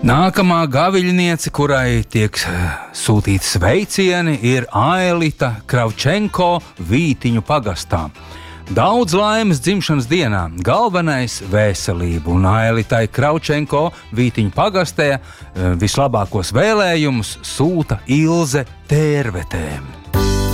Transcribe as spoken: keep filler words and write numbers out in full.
Nākamā gaviļniece, kurai tiek sūtīti sveicieni, ir Aelita Kravčenko Vītiņu pagastā. Daudz laimes dzimšanas dienā, galvenais veselību, un Aelitai Kravčenko Vītiņu pagastē vislabākos vēlējumus sūta Ilze Tērvetē.